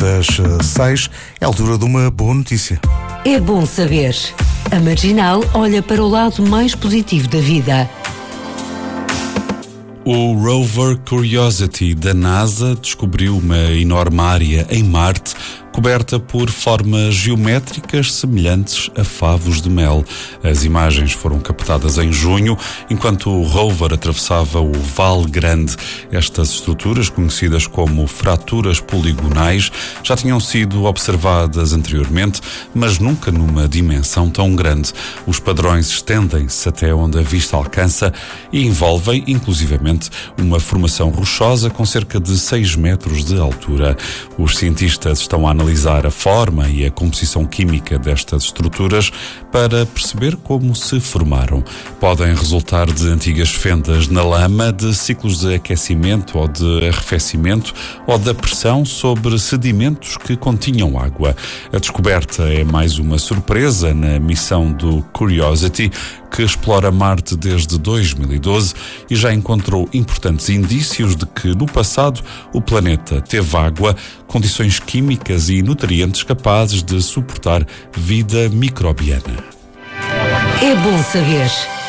das 6, é a altura de uma boa notícia. É bom saber. A Marginal olha para o lado mais positivo da vida. O rover Curiosity da NASA descobriu uma enorme área em Marte coberta por formas geométricas semelhantes a favos de mel. As imagens foram captadas em junho, enquanto o rover atravessava o Vale Grande. Estas estruturas, conhecidas como fraturas poligonais, já tinham sido observadas anteriormente, mas nunca numa dimensão tão grande. Os padrões estendem-se até onde a vista alcança e envolvem, inclusivamente, uma formação rochosa com cerca de 6 metros de altura. Os cientistas estão a analisar a forma e a composição química destas estruturas para perceber como se formaram. Podem resultar de antigas fendas na lama, de ciclos de aquecimento ou de arrefecimento ou da pressão sobre sedimentos que continham água. A descoberta é mais uma surpresa na missão do Curiosity, que explora Marte desde 2012 e já encontrou importantes indícios de que, no passado, o planeta teve água, condições químicas e nutrientes capazes de suportar vida microbiana. É bom saber.